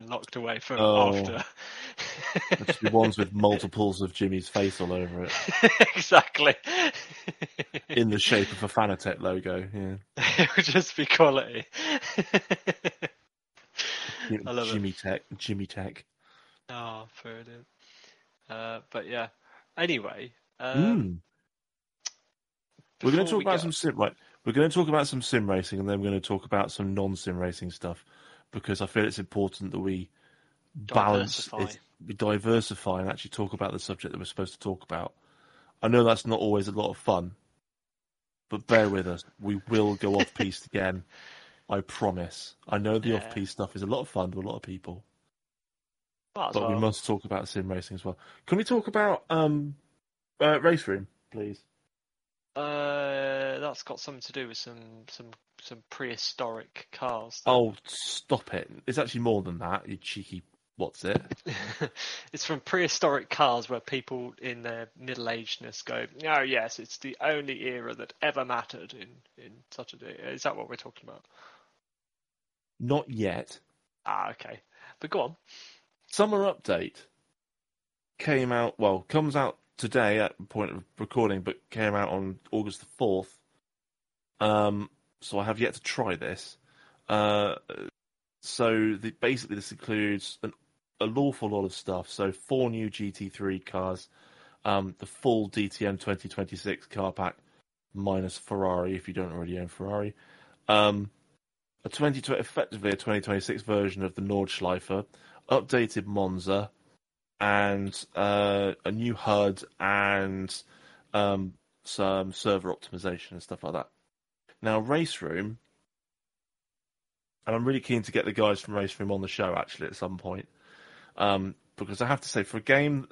locked away for Oh, after. it's the ones with multiples of Jimmy's face all over it, Exactly. in the shape of a Fanatec logo. Yeah, It would just be quality. I love it. Jimmy Tech. Oh, brilliant. But yeah. Anyway, Mm. We're going to before talk we about get some sim. Right, we're going to talk about some sim racing, and then we're going to talk about some non-sim racing stuff, because I feel it's important that we balance diversify, it, we diversify, and actually talk about the subject that we're supposed to talk about. I know that's not always a lot of fun, but bear with us. We will go off piste again. I promise. I know the yeah, off-piste stuff is a lot of fun to a lot of people, might as but we well. must talk about sim racing as well. Can we talk about race room, please? That's got something to do with some prehistoric cars. Oh, stop it! It's actually more than that. You cheeky. What's it? It's from prehistoric cars where people in their middle-agedness go, "Oh yes, it's the only era that ever mattered in such a day." Is that what we're talking about? Not yet. Ah, okay. But go on. Summer update came out. Well, comes out today at the point of recording, but came out on August the 4th. So I have yet to try this. Uh, basically, this includes an awful lot of stuff. So 4 new GT3 cars, the full DTM 2026 car pack, minus Ferrari if you don't already own Ferrari. Effectively a 2026 version of the Nordschleife, updated Monza, and a new HUD and some server optimization and stuff like that. Now, Race Room, and I'm really keen to get the guys from Race Room on the show actually at some point, because I have to say, for a game,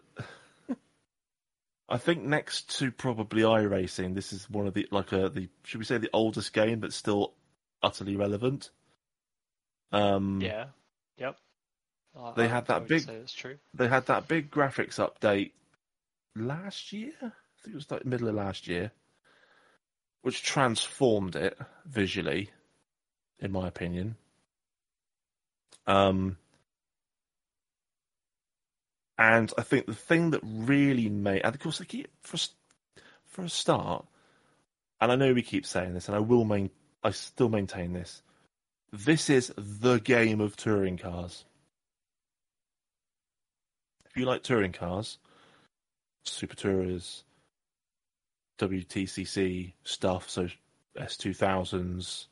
I think next to probably iRacing, this is one of the should we say the oldest game, but still utterly relevant. Yeah. Yep. They I had that would big say that's true. they had that big graphics update last year. I think it was like middle of last year, which transformed it visually, in my opinion. And I think the thing that really made, and of course, for a start, and I know we keep saying this, and I still maintain this. This is the game of touring cars. If you like touring cars, Super Tourers, WTCC stuff, so S2000s,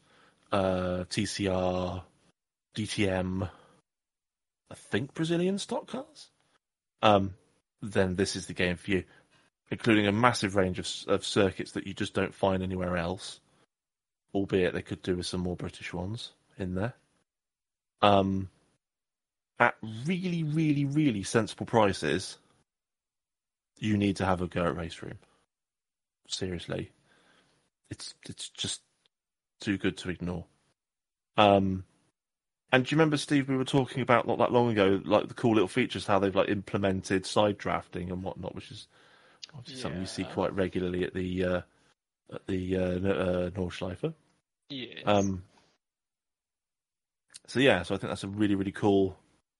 TCR, DTM, I think Brazilian stock cars, then this is the game for you, including a massive range of circuits that you just don't find anywhere else, albeit they could do with some more British ones in there. At really, really, really sensible prices, you need to have a go at Race Room. Seriously. It's just too good to ignore. And do you remember, Steve, we were talking about not that long ago, like the cool little features, how they've like implemented side drafting and whatnot, which is obviously something you see quite regularly at the Nordschleife. Yes. So I think that's a really, really cool.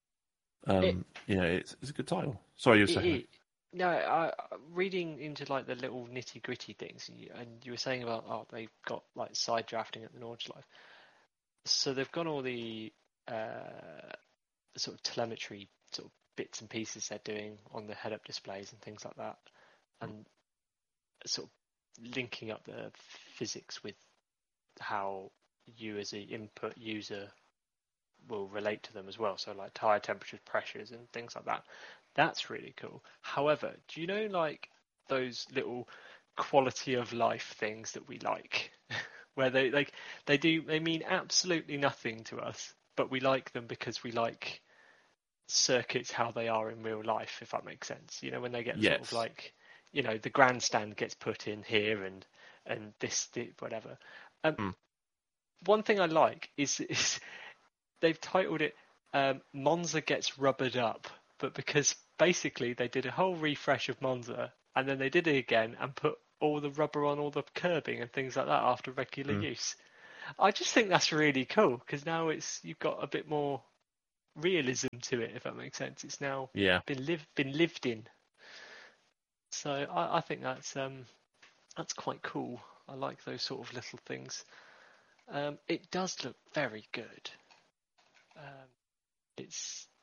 It's a good title. Sorry, you were saying. No, I reading into like the little nitty gritty things, and you were saying about they've got like side drafting at the Nordschleife. So they've got all the sort of telemetry sort of bits and pieces they're doing on the head-up displays and things like that, and sort of linking up the physics with how you as an input user will relate to them as well. So like tire temperatures, pressures, and things like that. That's really cool. However, do you know like those little quality of life things that we like, where they mean absolutely nothing to us, but we like them because we like circuits how they are in real life, if that makes sense. You know, when they get sort of Yes. like, you know, the grandstand gets put in here and whatever. Mm. One thing I like is they've titled it Monza Gets Rubbered Up, but because basically they did a whole refresh of Monza and then they did it again and put all the rubber on all the curbing and things like that after regular use. I just think that's really cool because now you've got a bit more realism to it, if that makes sense. It's now Yeah. been lived in. So I think that's quite cool. I like those sort of little things. It does look very good. It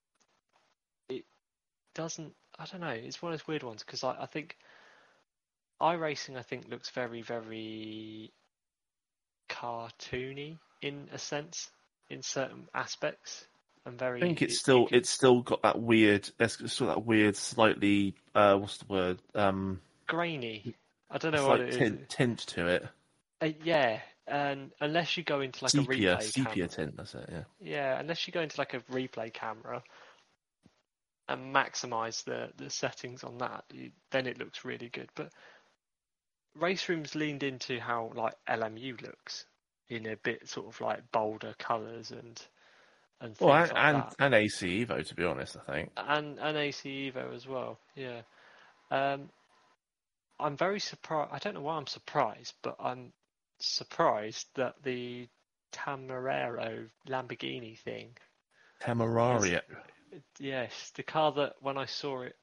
doesn't. I don't know. It's one of those weird ones because I think iRacing looks very, very cartoony in a sense, in certain aspects, and very. I think it's still got that weird. It's still that weird, slightly. What's the word? Grainy. I don't know what Slight it is. tint to it. Yeah, and unless you go into like a replay camera, tint. That's it. Yeah. Yeah, unless you go into like a replay camera and maximize the settings on that, then it looks really good. But Race Room's leaned into how like LMU looks in a bit sort of like bolder colours and things like that. And AC Evo, to be honest, I think. And AC Evo as well, yeah. I'm very surprised. I don't know why I'm surprised, but I'm surprised that the Temerario Lamborghini thing. Temerario. Yes, the car that when I saw it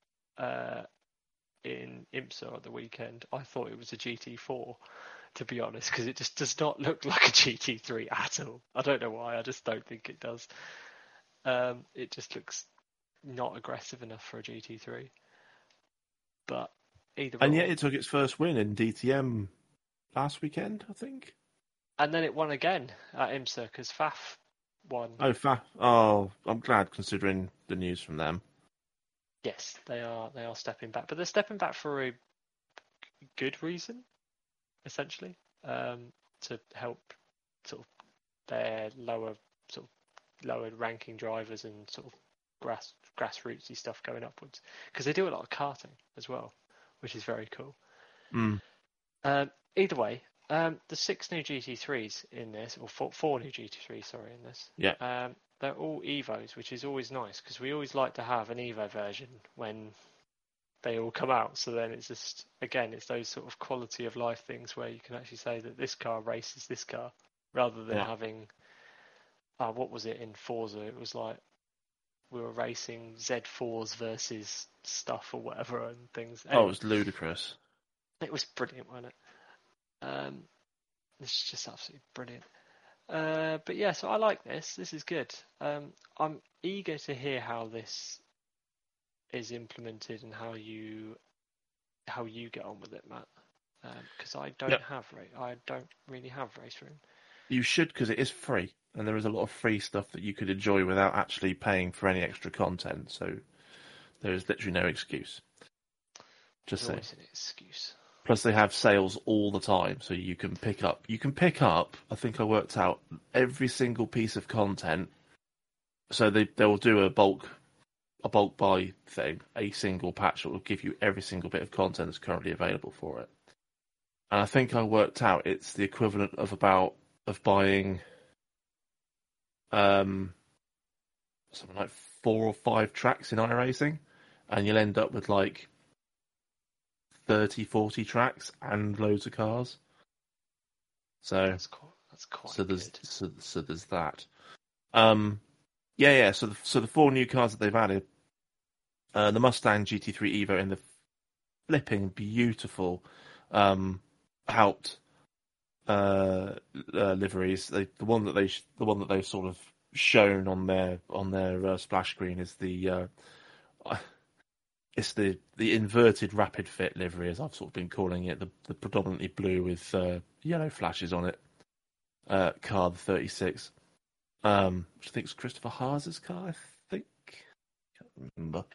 in IMSA at the weekend, I thought it was a GT4, to be honest, because it just does not look like a GT3 at all. I don't know why, I just don't think it does. It just looks not aggressive enough for a GT3. But either And or. yet it took its first win in DTM last weekend, I think. And then it won again at IMSA because Faf won. Oh, I'm glad considering the news from them. Yes, they are stepping back, but they're stepping back for a good reason, essentially, to help sort of their lower ranking drivers and sort of grassrootsy stuff going upwards, because they do a lot of karting as well, which is very cool. Mm. Either way, the 6 new GT3s in this, or 4 new GT3s, sorry, in this. Yeah. They're all Evos, which is always nice because we always like to have an Evo version when they all come out. So then it's just, again, it's those sort of quality of life things where you can actually say that this car races this car rather than having, what was it in Forza? It was like we were racing Z4s versus stuff or whatever and things. Anyway, it was ludicrous. It was brilliant, wasn't it? It's just absolutely brilliant. But yeah, so I like this. This is good. I'm eager to hear how this is implemented and how you get on with it, Matt. Because I don't really have Race Room. You should, because it is free, and there is a lot of free stuff that you could enjoy without actually paying for any extra content. So there is literally no excuse. Just saying. Always an excuse. Plus, they have sales all the time, so you can pick up. I think I worked out every single piece of content. So they will do a bulk buy thing, a single patch that will give you every single bit of content that's currently available for it. And I think I worked out it's the equivalent of buying something like 4 or 5 tracks in iRacing, and you'll end up with like 30, 40 tracks and loads of cars. So that's quite so there's good. so there's that. Yeah. So the 4 new cars that they've added, the Mustang GT3 Evo in the flipping beautiful Haupt liveries. The one that they've sort of shown on their splash screen is it's the inverted rapid fit livery, as I've sort of been calling it, the predominantly blue with yellow flashes on it. Car, the 36, which I think is Christopher Haas's car. I think, can't remember.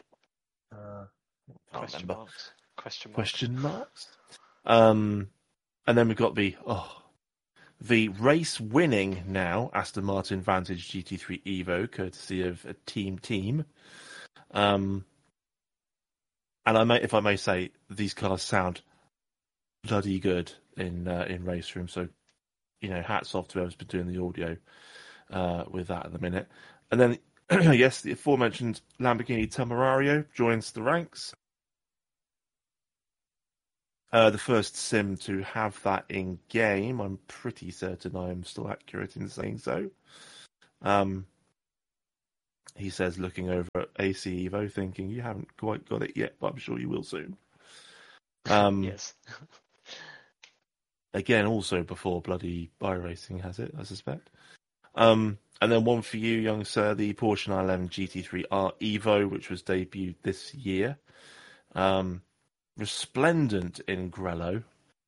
Question marks. And then we've got the race winning now Aston Martin Vantage GT3 Evo, courtesy of a team. And if I may say, these cars sound bloody good in Race Room. So, hats off to whoever's been doing the audio with that at the minute. And then, yes, the aforementioned Lamborghini Temerario joins the ranks. The first sim to have that in game. I'm pretty certain I am still accurate in saying so. he says, looking over at AC Evo, thinking, you haven't quite got it yet, but I'm sure you will soon. Yes. Again, also before bloody iRacing has it, I suspect. And then one for you, young sir, the Porsche 911 GT3R Evo, which was debuted this year. Resplendent in Grello.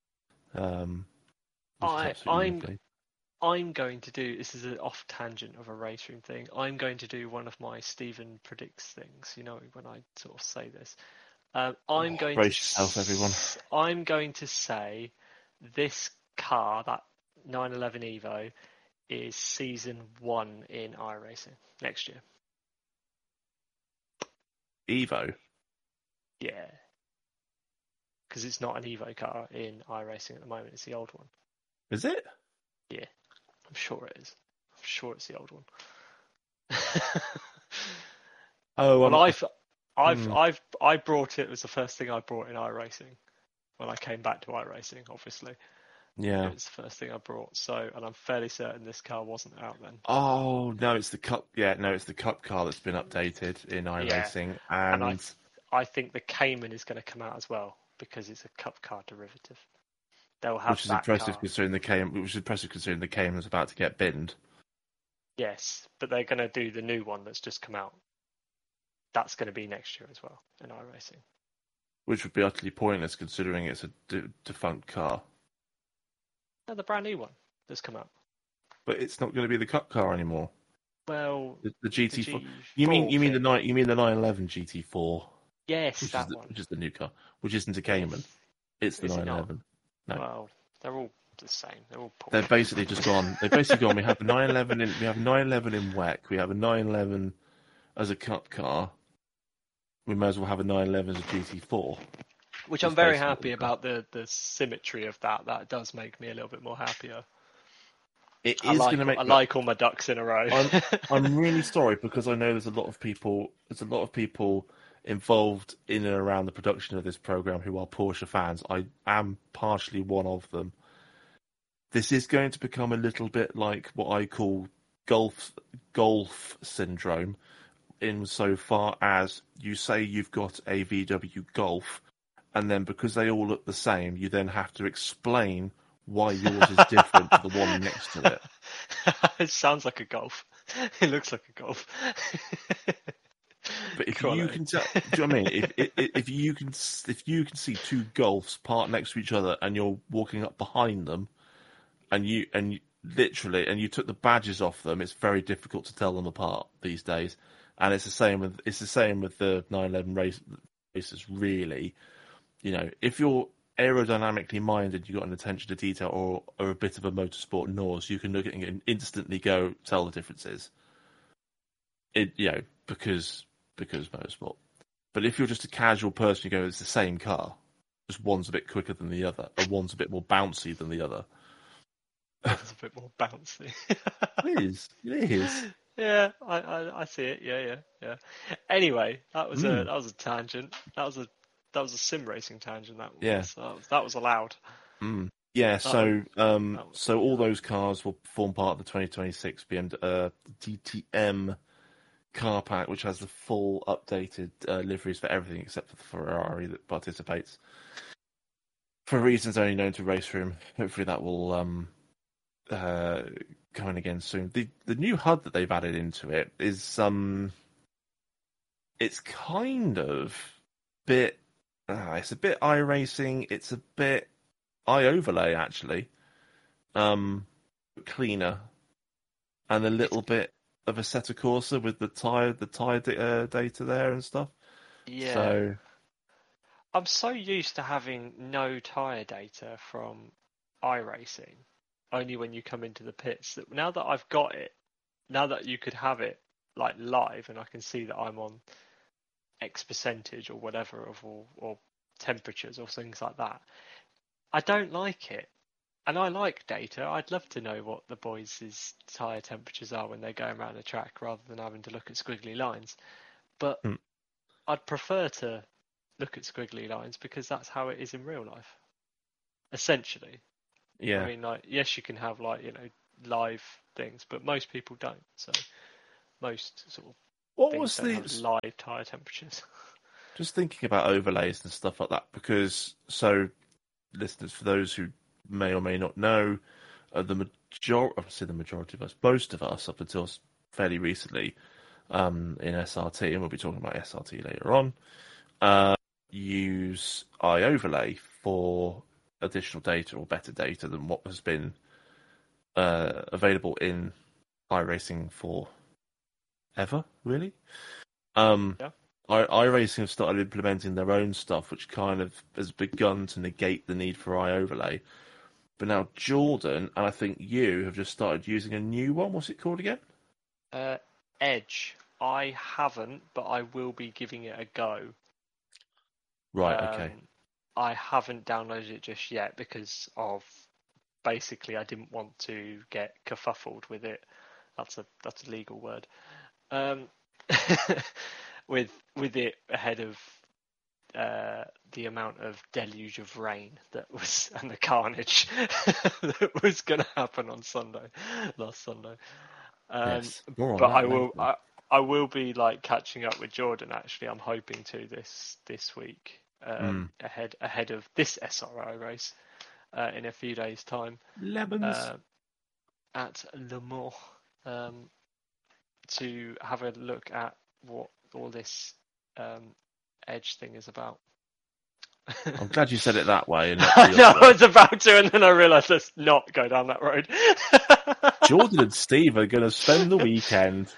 Which is absolutely lovely. I'm going to do, this is an off tangent of a race room thing. I'm going to do one of my Stephen predicts things. You know, when I sort of say this, I'm going brace to yourself, everyone. I'm going to say this car, that 911 Evo, is season 1 in iRacing next year. Evo? Yeah. Because it's not an Evo car in iRacing at the moment, it's the old one. Is it? Yeah. I'm sure it is. I'm sure it's the old one. Oh, well, I brought it. It was the first thing I brought in iRacing when I came back to iRacing. Obviously, yeah. it was the first thing I brought. So, and I'm fairly certain this car wasn't out then. Oh no, it's the Cup. Yeah, no, it's the Cup car that's been updated in iRacing, and I think the Cayman is going to come out as well because it's a Cup car derivative. They'll have which is that impressive car. considering the Cayman. Which is impressive considering the Cayman was about to get binned. Yes, but they're going to do the new one that's just come out. That's going to be next year as well in iRacing. Which would be utterly pointless considering it's a defunct car. No, the brand new one that's come out. But it's not going to be the Cup car anymore. Well, the GT4. G4 You mean thing. the 911 GT4? Yes, which that one. Which is the new car, which isn't a Cayman. Yes. It's the Is it 911. not? No. Well, they're all the same. They're all Porsche. They've basically just gone. They've basically gone. We have a 911 we have a 911 in WEC. We have a 911 as a Cup car. We may as well have a 911 as a GT4. Which I'm very happy about the symmetry of that. That does make me a little bit more happier. It is going to make. I like all my ducks in a row. I'm really sorry because I know there's a lot of people. There's a lot of people involved in and around the production of this program who are Porsche fans. I am partially one of them. This is going to become a little bit like what I call golf syndrome, insofar as you say you've got a VW Golf, and then because they all look the same, you then have to explain why yours is different to the one next to it. It sounds like a Golf. It looks like a Golf. But if you can tell, do you know what I mean? If you can see two Golfs parked next to each other, and you're walking up behind them, and you literally took the badges off them, it's very difficult to tell them apart these days. And it's the same with the 911 races. Really, you know, if you're aerodynamically minded, you've got an attention to detail, or a bit of a motorsport nose, you can look at it and instantly go tell the differences. Because motorsport. But if you're just a casual person, you go, it's the same car, just one's a bit quicker than the other, or one's a bit more bouncy than the other. It's a bit more bouncy. It is. Yeah, I see it. Yeah. Anyway, that was a tangent. That was a sim racing tangent. That was, yeah. That was allowed. Yeah. So all those cars will form part of the 2026 BMW DTM car pack, which has the full updated liveries for everything except for the Ferrari that participates. For reasons only known to Race Room, hopefully that will come in again soon. The new HUD that they've added into it is it's kind of bit it's a bit iRacing, it's a bit iOverlay actually, cleaner, and a little bit of a Assetto Corsa with the tire data there and stuff. Yeah. So I'm so used to having no tyre data from iRacing, only when you come into the pits, that now that I've got it, now that you could have it like live and I can see that I'm on X percentage or whatever or temperatures or things like that, I don't like it. And I like data. I'd love to know what the boys' tyre temperatures are when they're going around the track rather than having to look at squiggly lines. But I'd prefer to look at squiggly lines because that's how it is in real life, essentially. Yeah. I mean, like, yes, you can have live things, but most people don't. So most sort of What things was don't have the live tyre temperatures. just thinking about overlays and stuff like that? Because so, listeners, for those who may or may not know, I say the majority of us, most of us, up until fairly recently, in SRT, and we'll be talking about SRT later on, use iOverlay for additional data or better data than what has been available in iRacing for ever, really. Yeah. iRacing have started implementing their own stuff, which kind of has begun to negate the need for iOverlay. But now Jordan, and I think you, have just started using a new one. What's it called again? Edge. I haven't, but I will be giving it a go. Right, okay. I haven't downloaded it just yet because of basically I didn't want to get kerfuffled with it. That's a legal word. With it ahead of the amount of deluge of rain that was and the carnage that was going to happen on last Sunday. Yes, more on But that later. I will be like catching up with Jordan. Actually, I'm hoping to this week ahead of this SRO race in a few days' time Lemons. at Le Mans to have a look at what all this Edge thing is about. I'm glad you said it that way. And not No, the other I way. was about to, and then I realised let's not go down that road. Jordan and Steve are going to spend the weekend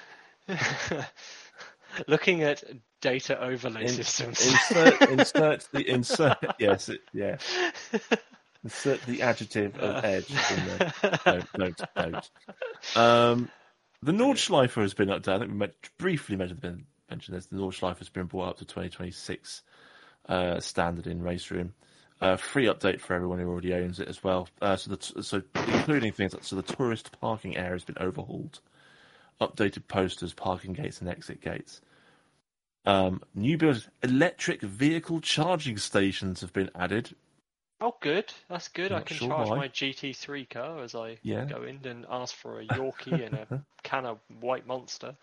looking at data overlay systems. insert yes, insert the adjective of edge in there. Don't. The Nordschleife has been updated. I think we briefly mentioned this. The Nordschleife has been brought up to 2026 standard in Race Room. Free update for everyone who already owns it as well. So including things like the tourist parking area has been overhauled, updated posters, parking gates, and exit gates. New build electric vehicle charging stations have been added. Oh, good. That's good. I Not can sure charge why. my GT3 car as I Yeah. go in and ask for a Yorkie and a can of White Monster.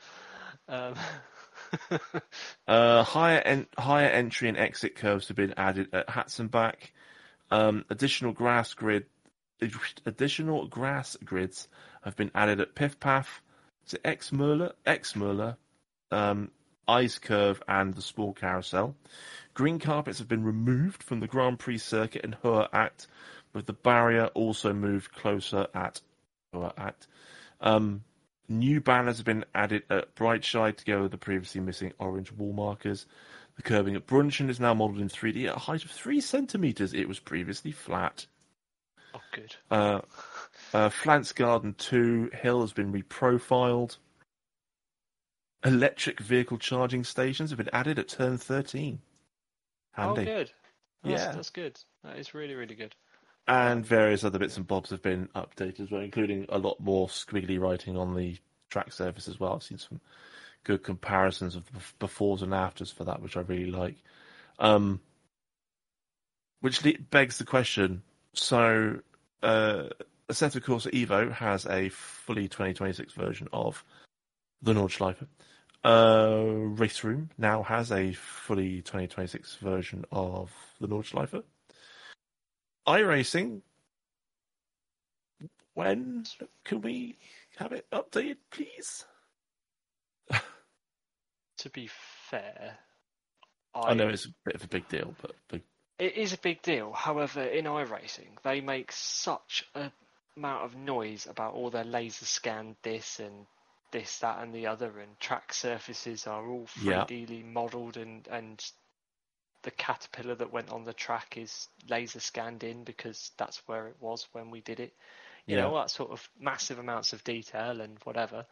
Higher entry and exit curves have been added at Hatzenbach. Additional grass grids have been added at Piffpaff, to Exmerler, Ice Curve, and the small carousel. Green carpets have been removed from the Grand Prix circuit in Hoher Act, with the barrier also moved closer at Hoher Act. New banners have been added at Brightside to go with the previously missing orange wall markers. The curbing at Brunchen is now modelled in 3D at a height of 3 centimetres. It was previously flat. Oh, good. Flants Garden 2 Hill has been reprofiled. Electric vehicle charging stations have been added at turn 13. Handy. Oh, good. Yeah. That's good. That is really, really good. And various other bits and bobs have been updated as well, including a lot more squiggly writing on the track surface as well. I've seen some good comparisons of the befores and afters for that, which I really like. Which begs the question, so Assetto Corsa Evo has a fully 2026 version of the Nordschleife. Race Room now has a fully 2026 version of the Nordschleife. iRacing, when can we have it updated, please? To be fair, I know it's a bit of a big deal, but it is a big deal. However, in iRacing, they make such a amount of noise about all their laser scanned this and this, that, and the other, and track surfaces are all 3D modelled, and the caterpillar that went on the track is laser scanned in because that's where it was when we did it. You know, all that sort of massive amounts of detail and whatever.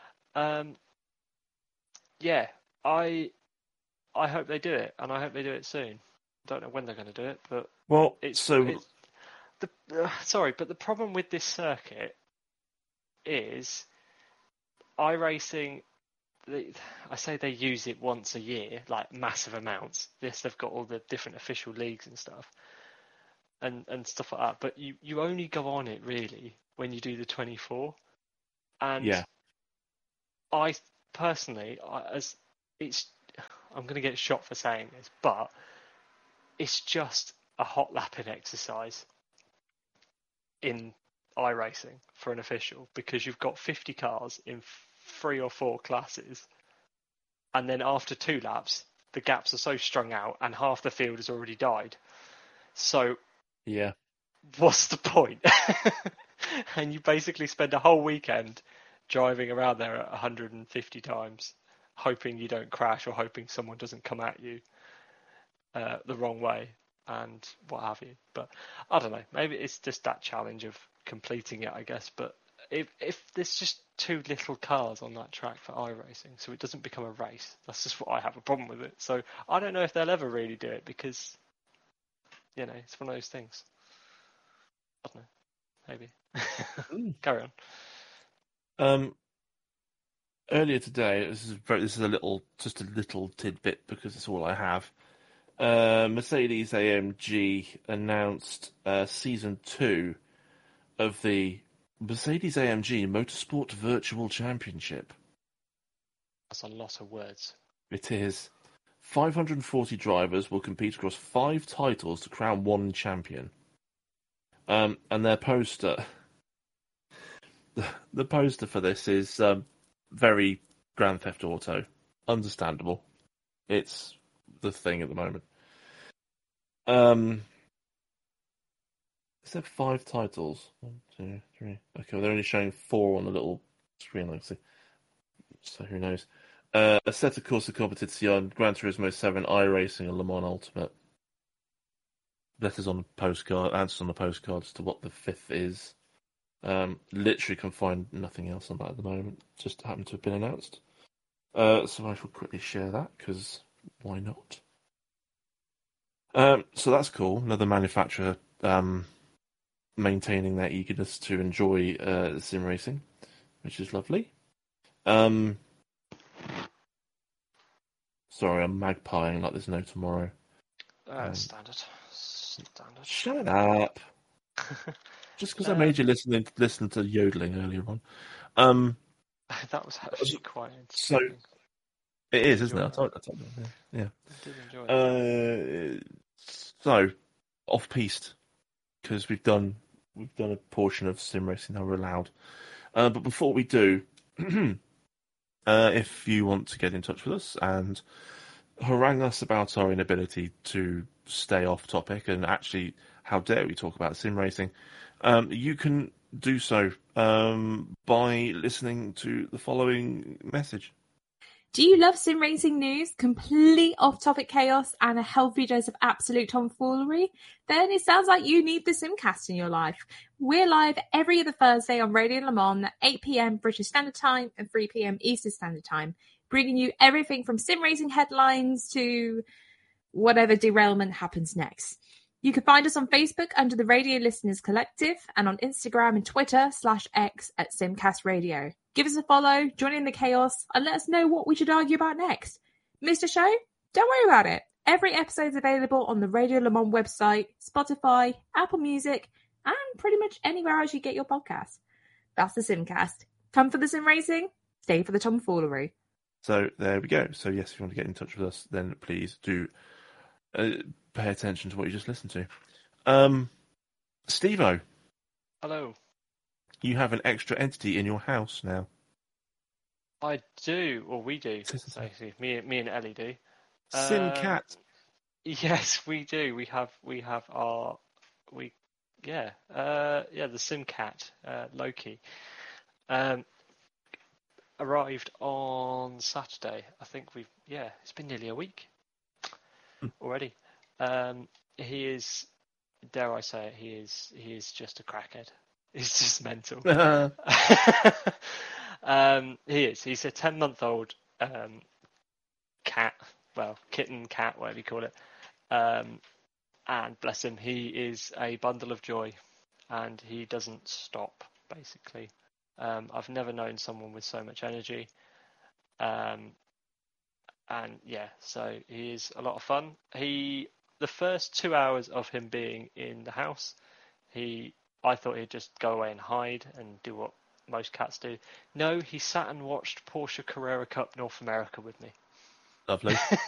Yeah, I hope they do it, and I hope they do it soon. I don't know when they're going to do it, but well, sorry, but the problem with this circuit is iRacing. I say they use it once a year, like massive amounts. Yes, they've got all the different official leagues and stuff, and stuff like that. But you only go on it really when you do the 24, and personally, I'm going to get shot for saying this, but it's just a hot lapping exercise in iRacing for an official, because you've got 50 cars in 3 or 4 classes, and then after 2 laps, the gaps are so strung out and half the field has already died. So Yeah. what's the point? And you basically spend a whole weekend driving around there at 150 times, hoping you don't crash or hoping someone doesn't come at you the wrong way and what have you. But I don't know, maybe it's just that challenge of completing it, I guess. But if there's just too little cars on that track for iRacing, so it doesn't become a race, that's just what I have a problem with it. So I don't know if they'll ever really do it, because it's one of those things. I don't know, maybe. Carry on. Earlier today, this is a little tidbit because it's all I have. Mercedes AMG announced season 2 of the Mercedes AMG Motorsport Virtual Championship. That's a lot of words. It is. 540 drivers will compete across 5 titles to crown one champion. And their poster, the poster for this is very Grand Theft Auto. Understandable. It's the thing at the moment. Is there 5 titles? 1, 2, 3. Okay, well, they're only showing 4 on the little screen, let's see. So who knows? Assetto Corsa Competizione, Gran Turismo 7, iRacing, and Le Mans Ultimate. Letters on the postcard, answers on the postcard as to what the 5th is. Literally can find nothing else on that at the moment. Just happened to have been announced. So I shall quickly share that, because why not? So that's cool. Another manufacturer maintaining their eagerness to enjoy sim racing, which is lovely. Sorry, I'm magpieing like there's no tomorrow. Standard. Shut up. Just because I made you listen to yodeling earlier on. That was actually quite so interesting. it is, isn't it? I told you. Yeah. I did enjoy it. So off piste, because we've done a portion of sim racing now we're allowed. But before we do, if you want to get in touch with us and harangue us about our inability to stay off topic, and actually, how dare we talk about sim racing, you can do so by listening to the following message. Do you love sim racing news, complete off-topic chaos, and a healthy dose of absolute tomfoolery? Then it sounds like you need the Simcast in your life. We're live every other Thursday on Radio Le Mans at 8 p.m. British Standard Time and 3 p.m. Eastern Standard Time, bringing you everything from sim racing headlines to whatever derailment happens next. You can find us on Facebook under the Radio Listeners Collective and on Instagram and Twitter /X at Simcast Radio. Give us a follow, join in the chaos, and let us know what we should argue about next. Missed a show? Don't worry about it. Every episode is available on the Radio Le Mans website, Spotify, Apple Music, and pretty much anywhere else you get your podcasts. That's the Simcast. Come for the sim racing, stay for the tomfoolery. So there we go. So yes, if you want to get in touch with us, then please do pay attention to what you just listened to. Steve-O. Hello. You have an extra entity in your house now. I do, or we do. Actually, me and Ellie do. Simcat. Yes, we do. We have the Simcat, Loki. Arrived on Saturday. I think it's been nearly a week already. He is, dare I say it, he is just a crackhead. He's just mental. He is. He's a 10-month-old cat. Well, kitten, cat, whatever you call it. And bless him, he is a bundle of joy, and he doesn't stop, basically. I've never known someone with so much energy. And yeah, so he is a lot of fun. The first 2 hours of him being in the house, I thought he'd just go away and hide and do what most cats do. No, he sat and watched Porsche Carrera Cup North America with me. Lovely.